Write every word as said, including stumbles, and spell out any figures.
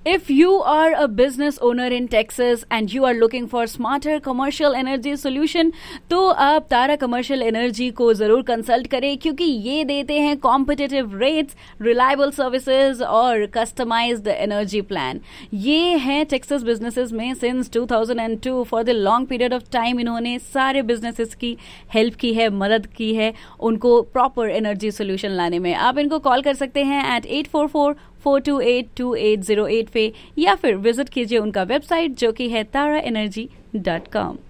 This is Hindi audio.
If you are a business owner in Texas and you are looking for smarter commercial energy solution, तो आप तारा कमर्शियल एनर्जी को जरूर कंसल्ट करें, क्योंकि ये देते हैं कॉम्पिटिटिव रेट्स, रिलायबल सर्विसेज और कस्टमाइज्ड एनर्जी प्लान. ये हैं टेक्सास बिजनेसेस में since two thousand to. For the long period of time इन्होंने सारे बिजनेसेस की हेल्प की है, मदद की है उनको प्रॉपर एनर्जी सोल्यूशन लाने में. आप इनको कॉल कर सकते हैं eight eight four four four to eight to eight zero eight पे, या फिर विजिट कीजिए उनका वेबसाइट जो कि है तारा एनर्जी डॉट कॉम.